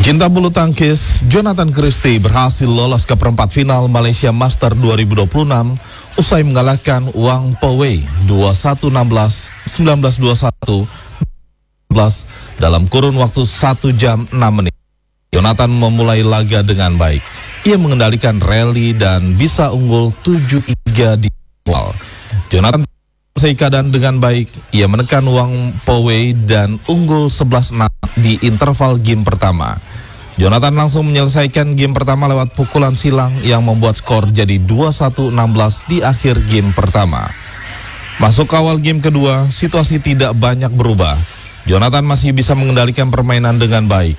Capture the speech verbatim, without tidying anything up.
Pecinta bulu tangkis, Jonathan Christie berhasil lolos ke perempat final Malaysia Master dua ribu dua puluh enam usai mengalahkan Wang Powei dua puluh satu enam belas, sembilan belas dua puluh satu, belas dalam kurun waktu satu jam enam menit. Jonathan memulai laga dengan baik. Ia mengendalikan rally dan bisa unggul tujuh tiga di awal. Jonathan selesai keadaan dengan baik. Ia menekan Wang Powei dan unggul sebelas enam di interval game pertama. Jonathan langsung menyelesaikan game pertama lewat pukulan silang yang membuat skor jadi dua puluh satu enam belas di akhir game pertama. Masuk ke awal game kedua, situasi tidak banyak berubah. Jonathan masih bisa mengendalikan permainan dengan baik.